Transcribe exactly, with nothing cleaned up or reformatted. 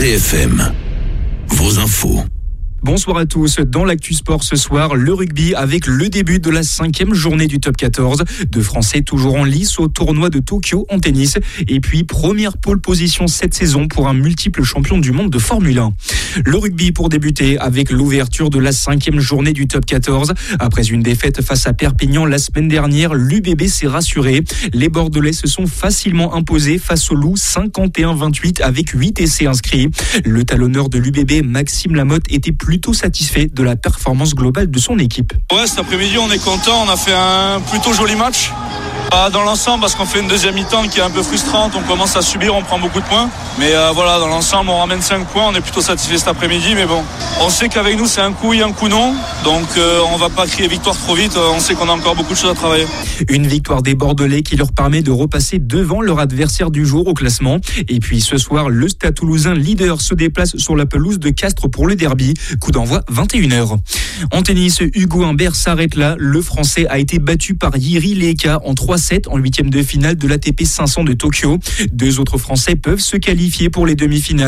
T F M, vos infos. Bonsoir à tous. Dans l'actu sport ce soir, le rugby avec le début de la cinquième journée du top quatorze. Deux Français toujours en lice au tournoi de Tokyo en tennis. Et puis, première pole position cette saison pour un multiple champion du monde de Formule un. Le rugby pour débuter avec l'ouverture de la cinquième journée du top quatorze. Après une défaite face à Perpignan la semaine dernière, l'U B B s'est rassuré. Les Bordelais se sont facilement imposés face aux Loups cinquante et un vingt-huit avec huit essais inscrits. Le talonneur de l'U B B, Maxime Lamotte, était plutôt satisfait de la performance globale de son équipe. Ouais, cet après-midi, on est content. On a fait un plutôt joli match. Pas dans l'ensemble, parce qu'on fait une deuxième mi-temps qui est un peu frustrante. On commence à subir, on prend beaucoup de points. Mais euh, voilà, dans l'ensemble, on ramène cinq points. On est plutôt satisfait cet après-midi. Mais bon, on sait qu'avec nous, c'est un coup oui, un coup non. Donc, euh, on va pas crier victoire trop vite. On sait qu'on a encore beaucoup de choses à travailler. Une victoire des Bordelais qui leur permet de repasser devant leur adversaire du jour au classement. Et puis ce soir, le Stade Toulousain, leader, se déplace sur la pelouse de Castres pour le derby. Coup d'envoi vingt et une heures. En tennis, Hugo Humbert s'arrête là. Le Français a été battu par Jiri Leeka en trois sept en huitième de finale de l'A T P cinq cents de Tokyo. Deux autres Français peuvent se qualifier pour les demi-finales.